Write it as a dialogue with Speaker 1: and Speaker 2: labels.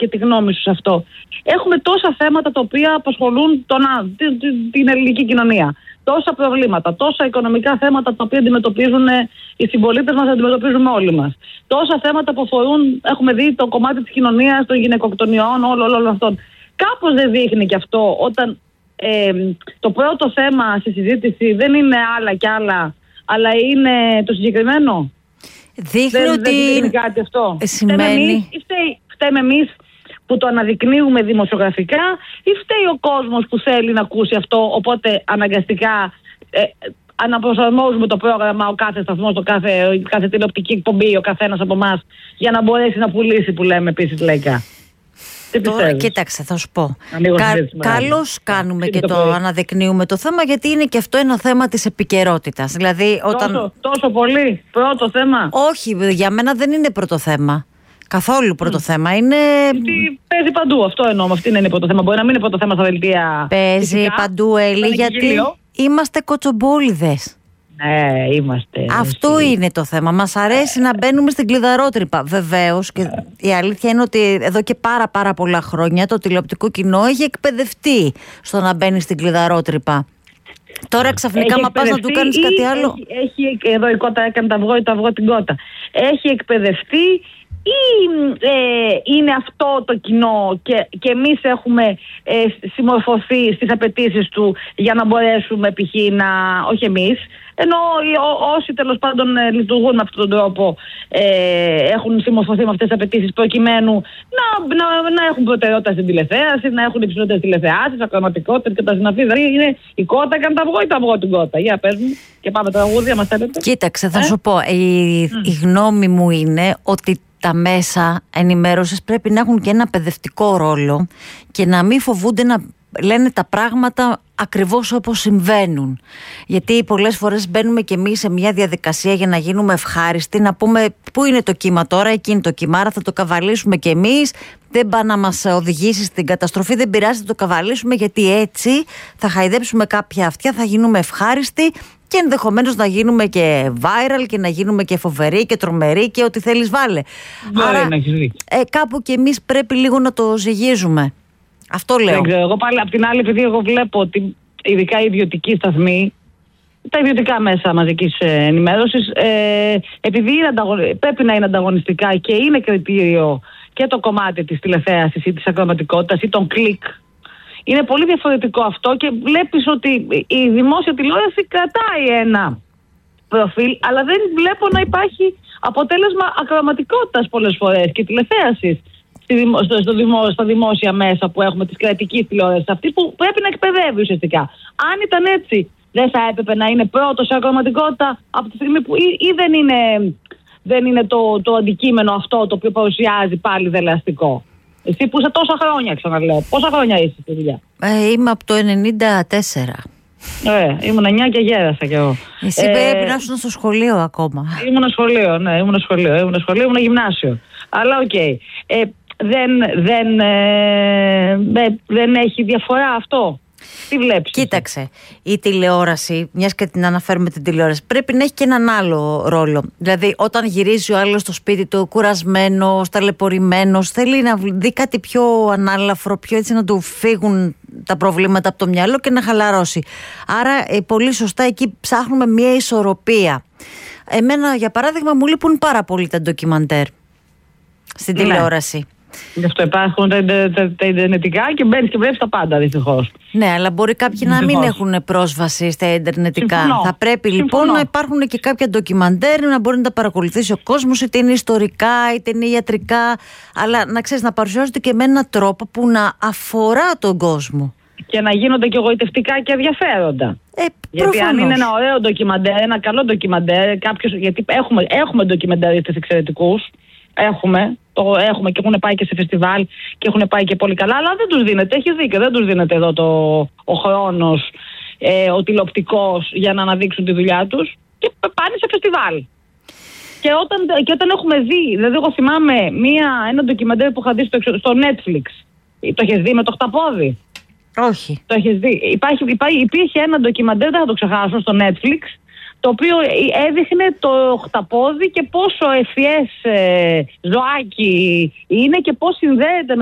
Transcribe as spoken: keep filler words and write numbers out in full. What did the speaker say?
Speaker 1: και τη γνώμη σου σε αυτό. Έχουμε τόσα θέματα τα οποία απασχολούν τον, την, την ελληνική κοινωνία. Τόσα προβλήματα, τόσα οικονομικά θέματα τα οποία αντιμετωπίζουν οι συμπολίτες μας, αντιμετωπίζουμε όλοι μας. Τόσα θέματα που αφορούν, έχουμε δει το κομμάτι της κοινωνίας, των γυναικοκτονιών, όλων όλο, όλο αυτών. Κάπως δεν δείχνει και αυτό όταν ε, το πρώτο θέμα στη συζήτηση δεν είναι άλλα κι άλλα, αλλά είναι το συγκεκριμένο.
Speaker 2: Δείχνει
Speaker 1: δεν,
Speaker 2: ότι
Speaker 1: δεν δείχνει κάτι αυτό.
Speaker 2: σημαίνει...
Speaker 1: Φταίμε εμείς που το αναδεικνύουμε δημοσιογραφικά ή φταίει ο κόσμος που θέλει να ακούσει αυτό, οπότε αναγκαστικά ε, αναπροσαρμόζουμε το πρόγραμμα, ο κάθε σταθμός, το κάθε, κάθε τηλεοπτική εκπομπή, ο καθένας από εμάς, για να μπορέσει να πουλήσει, που λέμε επίσης λαϊκά.
Speaker 2: Τώρα, κοίταξε, θα σου πω. Κα, καλώς κάνουμε και το, το αναδεικνύουμε το θέμα, γιατί είναι και αυτό ένα θέμα της επικαιρότητας. Δηλαδή, όταν...
Speaker 1: τόσο, τόσο πολύ, πρώτο θέμα.
Speaker 2: Όχι, για μένα δεν είναι πρώτο θέμα. Καθόλου πρώτο mm. θέμα. Είναι...
Speaker 1: Γιατί παίζει παντού, αυτό εννοώ. Αυτή είναι πρώτο θέμα. Μπορεί να μην είναι πρώτο θέμα στα δελτία.
Speaker 2: Παίζει φυσικά παντού, Έλλη, γιατί είμαστε κοτσομπόλιδες.
Speaker 1: Ναι, είμαστε.
Speaker 2: Αυτό εσύ. Είναι το θέμα. Μας αρέσει να μπαίνουμε στην κλειδαρότρυπα. Βεβαίως, και η αλήθεια είναι ότι εδώ και πάρα πάρα πολλά χρόνια το τηλεοπτικό κοινό έχει εκπαιδευτεί στο να μπαίνει στην κλειδαρότρυπα. Τώρα ξαφνικά, μα πας να του κάνεις κάτι άλλο.
Speaker 1: Έχει, έχει, εδώ η κότα έκανε τα αυγό ή το αυγό την κότα. Έχει εκπαιδευτεί ή ε, είναι αυτό το κοινό και, και εμείς έχουμε ε, συμμορφωθεί στις απαιτήσεις του για να μπορέσουμε π.χ. να, όχι εμείς, ενώ ό, όσοι τέλος πάντων ε, λειτουργούν με αυτόν τον τρόπο ε, έχουν συμμορφωθεί με αυτές τις απαιτήσεις προκειμένου να, να, να έχουν προτεραιότητα στην τηλεθέαση, να έχουν υψηλότερες τηλεθεάσεις, ακροματικότητα και τα συναφή. Δηλαδή είναι η κότα έκανε τα αυγό ή τα αυγό την κότα. Για πες μου και πάμε τα τραγούδια μας θέλετε.
Speaker 2: Κοίταξε, θα
Speaker 1: ε?
Speaker 2: σου πω, η, mm. η γνώμη μου είναι ότι τα μέσα ενημέρωσης πρέπει να έχουν και ένα παιδευτικό ρόλο και να μην φοβούνται να λένε τα πράγματα ακριβώς όπως συμβαίνουν. Γιατί πολλές φορές μπαίνουμε και εμείς σε μια διαδικασία για να γίνουμε ευχάριστοι, να πούμε πού είναι το κύμα τώρα, εκεί είναι το κύμα, άρα θα το καβαλήσουμε κι εμείς, δεν πάει να μας οδηγήσει στην καταστροφή, δεν πειράζει, θα το καβαλήσουμε, γιατί έτσι θα χαϊδέψουμε κάποια αυτιά, θα γίνουμε ευχάριστοι και ενδεχομένως να γίνουμε και viral και να γίνουμε και φοβεροί και τρομεροί και ό,τι θέλεις βάλε.
Speaker 1: Άρα,
Speaker 2: άρα ε, κάπου και εμείς πρέπει λίγο να το ζυγίζουμε. Αυτό λέω.
Speaker 1: Δεν ξέρω. Εγώ πάλι απ' την άλλη, επειδή εγώ βλέπω ότι ειδικά οι ιδιωτικοί σταθμοί, τα ιδιωτικά μέσα μαζικής ενημέρωσης, ε, επειδή είναι ανταγωνι... πρέπει να είναι ανταγωνιστικά και είναι κριτήριο και το κομμάτι της τηλεθέασης ή της ακροματικότητας ή των κλικ. Είναι πολύ διαφορετικό αυτό και βλέπεις ότι η δημόσια τηλεόραση κρατάει ένα προφίλ, αλλά δεν βλέπω να υπάρχει αποτέλεσμα ακροματικότητας πολλές φορές και τηλεθέασης στο, στο δημο, στα δημόσια μέσα που έχουμε της κρατικής τηλεόρασης, αυτή που πρέπει να εκπαιδεύει ουσιαστικά. Αν ήταν έτσι, δεν θα έπρεπε να είναι πρώτο σε ακροματικότητα από τη στιγμή που ή, ή δεν είναι, δεν είναι το, το αντικείμενο αυτό το οποίο παρουσιάζει πάλι δελεαστικό. Εσύ που είσαι τόσα χρόνια, ξαναλέω. Πόσα χρόνια είσαι στη δουλειά?
Speaker 2: Ε, είμαι από το ενενήντα τέσσερα.
Speaker 1: Ε, ήμουν εννιά και γέρασα κι εγώ.
Speaker 2: Εσύ ε, πρέπει να ήσουν στο σχολείο ακόμα.
Speaker 1: Ήμουν σχολείο, ναι, ήμουν σχολείο, ήμουν σχολείο, ήμουν γυμνάσιο. Αλλά οκ. Okay. Ε, δεν, δεν, ε, δεν έχει διαφορά αυτό. Τι βλέπεις?
Speaker 2: Κοίταξε, η τηλεόραση, μιας και την αναφέρουμε την τηλεόραση, πρέπει να έχει και έναν άλλο ρόλο. Δηλαδή, όταν γυρίζει ο άλλος στο σπίτι του, κουρασμένος, ταλαιπωρημένος, θέλει να δει κάτι πιο ανάλαφρο, πιο έτσι να του φύγουν τα προβλήματα από το μυαλό και να χαλαρώσει. Άρα, ε, πολύ σωστά εκεί ψάχνουμε μια ισορροπία. Εμένα, για παράδειγμα, μου λείπουν πάρα πολύ τα ντοκιμαντέρ στην ναι. τηλεόραση.
Speaker 1: Γι' αυτό υπάρχουν τα, τα, τα, τα ιντερνετικά και μπαίνεις και βλέπεις τα πάντα, δυστυχώς.
Speaker 2: Ναι, αλλά μπορεί κάποιοι δυστυχώς να μην έχουν πρόσβαση στα ιντερνετικά. Συμφωνώ. Θα πρέπει Συμφωνώ. λοιπόν να υπάρχουν και κάποια ντοκιμαντέρ να μπορεί να τα παρακολουθήσει ο κόσμος, είτε είναι ιστορικά, είτε είναι ιατρικά. Αλλά να ξέρεις, να παρουσιάζονται και με έναν τρόπο που να αφορά τον κόσμο. Και
Speaker 1: να γίνονται και εγωιτευτικά και ενδιαφέροντα.
Speaker 2: Ε,
Speaker 1: γιατί
Speaker 2: προφανώς.
Speaker 1: αν είναι ένα ωραίο ντοκιμαντέρ, ένα καλό ντοκιμαντέρ, κάποιος, γιατί έχουμε, έχουμε ντοκιμαντέρistες εξαιρετικούς. Έχουμε, το έχουμε και έχουν πάει και σε φεστιβάλ και έχουν πάει και πολύ καλά, αλλά δεν τους δίνεται, έχει δίκιο, δεν τους δίνεται εδώ το, ο χρόνος, ε, ο τηλεοπτικός για να αναδείξουν τη δουλειά τους και πάνε σε φεστιβάλ. Και όταν, και όταν έχουμε δει, δηλαδή εγώ θυμάμαι μία, ένα ντοκιμαντέρ που είχα δει στο, στο Netflix, το έχεις δει με το χταπόδι?
Speaker 2: Όχι.
Speaker 1: Το έχεις δει? Υπάρχει, υπάρχει, υπήρχε ένα ντοκιμαντέρ, δεν θα το ξεχάσω, στο Netflix, το οποίο έδειχνε το χταπόδι και πόσο ευφυές ε, ζωάκι είναι και πώς συνδέεται με